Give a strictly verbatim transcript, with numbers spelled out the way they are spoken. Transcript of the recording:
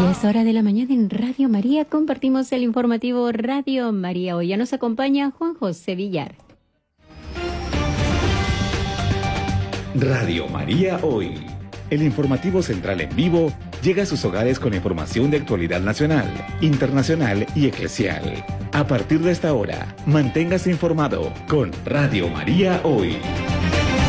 diez horas de la mañana en Radio María compartimos el informativo Radio María. Hoy ya nos acompaña Juan José Villar. Radio María Hoy. El informativo central en vivo llega a sus hogares con información de actualidad nacional, internacional y eclesial. A partir de esta hora, manténgase informado con Radio María Hoy.